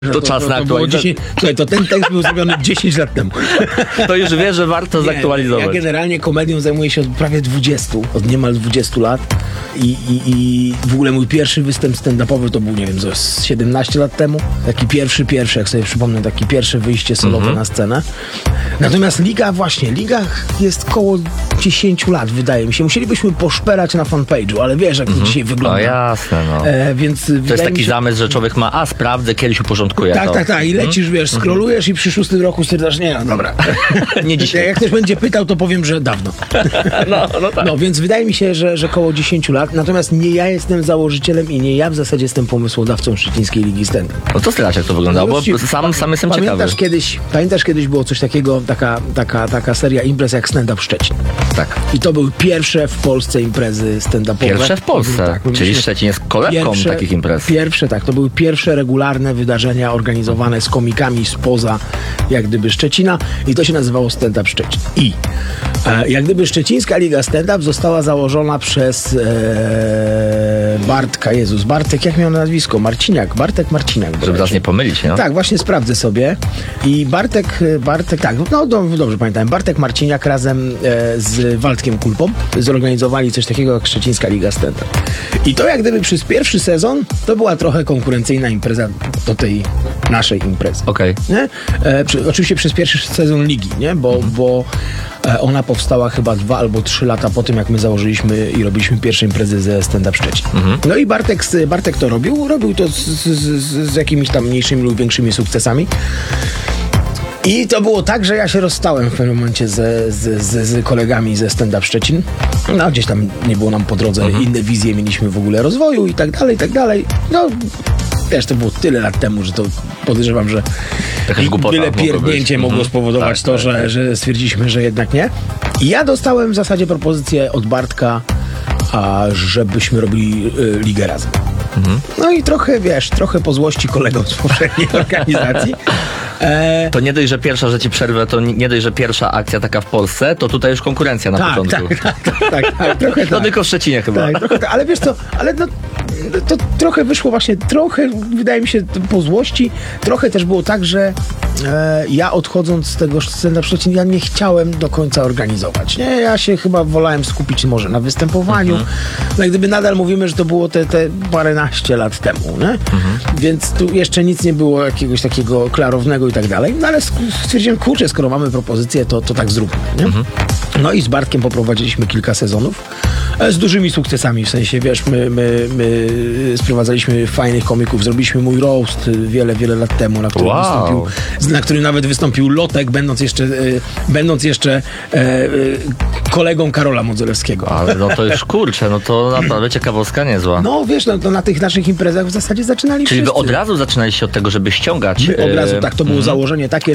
To czas na aktualizację. Słuchaj, to ten tekst był zrobiony 10 lat temu. To już wie, że warto zaktualizować. Ja generalnie komedią zajmuję się od prawie 20, od niemal 20 lat. I w ogóle mój pierwszy występ stand-upowy to był, nie wiem, z 17 lat temu. Taki pierwszy, jak sobie przypomnę, takie pierwsze wyjście solowe na scenę. Natomiast Liga jest koło 10 lat, wydaje mi się. Musielibyśmy poszperać na fanpage'u, ale wiesz, jak to dzisiaj wygląda. No jasne, no. Więc to jest taki zamysł, że człowiek ma, sprawdzę, kiedyś uporządkuję to. Tak. I lecisz, wiesz, scrollujesz i przy 6 roku stwierdzasz, nie, no dobra. Nie dzisiaj. Jak ktoś będzie pytał, to powiem, że dawno. No tak. No, więc wydaje mi się, że koło 10 lat. Natomiast nie ja jestem założycielem i nie ja w zasadzie jestem pomysłodawcą Szczecińskiej Ligi Stand-up. No to stracz, jak to wyglądało, bo sam jestem ciekawy. Pamiętasz kiedyś było coś takiego, taka seria imprez jak Stand-up Szczecin. Tak. I to były pierwsze w Polsce imprezy stand-upowe. Pierwsze w Polsce, Tak, czyli Szczecin jest kolebką takich imprez. To były pierwsze regularne wydarzenia organizowane z komikami spoza jak gdyby Szczecina i to się nazywało Stand-up Szczecin. I jak gdyby Szczecińska Liga Stand-up została założona przez Bartek, jak miał nazwisko? Bartek Marciniak. Żeby nas nie pomylić, no? Tak, właśnie sprawdzę sobie. I Bartek, tak, no dobrze pamiętam. Bartek Marciniak razem z Waldkiem Kulpą zorganizowali coś takiego jak Szczecińska Liga Stand-up. I to jak gdyby przez pierwszy sezon to była trochę konkurencyjna impreza do tej naszej imprezy. Okej. Nie? Oczywiście przez pierwszy sezon ligi, nie? Bo ona powstała chyba 2 albo 3 lata po tym, jak my założyliśmy i robiliśmy pierwsze imprezy ze Stand-up Szczecin. No i Bartek to robił to z jakimiś tam mniejszymi lub większymi sukcesami. I to było tak, że ja się rozstałem w pewnym momencie z kolegami ze Stand-up Szczecin. No gdzieś tam nie było nam po drodze, inne wizje mieliśmy w ogóle rozwoju i tak dalej. No wiesz, to było tyle lat temu, że to podejrzewam, że byle pierdnięcie mogło spowodować to, że stwierdziliśmy, że jednak nie. I ja dostałem w zasadzie propozycję od Bartka, żebyśmy robili ligę razem. No i trochę po złości kolegom z poprzedniej organizacji. To nie dość, że pierwsza, że ci przerwę, to nie dość, że pierwsza akcja taka w Polsce, to tutaj już konkurencja na początku. Tak, trochę tak. No tylko w Szczecinie chyba. Tak, trochę tak, ale wiesz co, to trochę wyszło właśnie, wydaje mi się po złości, trochę też było tak, że ja odchodząc z tego stand-up Szczecin, ja nie chciałem do końca organizować, nie? Ja się chyba wolałem skupić może na występowaniu, no gdyby nadal mówimy, że to było te paręnaście lat temu, nie? Więc tu jeszcze nic nie było jakiegoś takiego klarownego i tak dalej, no ale stwierdziłem, kurczę, skoro mamy propozycję, to tak zróbmy, nie? No i z Bartkiem poprowadziliśmy kilka sezonów z dużymi sukcesami, w sensie, wiesz, my sprowadzaliśmy fajnych komików, zrobiliśmy mój roast wiele lat temu, na którym nawet wystąpił Lotek, będąc jeszcze kolegą Karola Modzelewskiego. Ale no to już kurczę, no to naprawdę ciekawostka niezła. No wiesz, to na tych naszych imprezach w zasadzie zaczynali Czyli wszyscy. wy od razu zaczynaliście od tego, żeby ściągać... Od razu, tak, to było założenie takie,